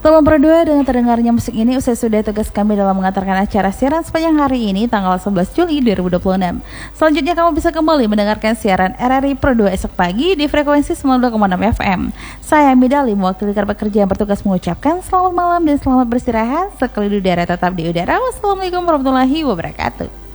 Tolong berdua dengan terdengarnya musik ini usai sudah tugas kami dalam mengantarkan acara siaran sepanjang hari ini tanggal 11 Juli 2026. Selanjutnya kamu bisa kembali mendengarkan siaran RRI Pro 2 esok pagi di frekuensi 92,6 FM. Saya Midali mewakili rekan pekerja yang bertugas mengucapkan selamat malam dan selamat beristirahat. Sekali di udara tetap di udara. Wassalamualaikum warahmatullahi wabarakatuh.